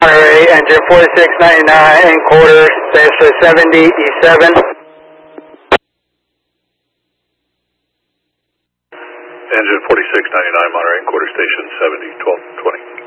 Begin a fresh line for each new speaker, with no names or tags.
Monterey, engine 4699, quarter, station 70, E7.
Engine 4699, Monterey, quarter station 70, 1220.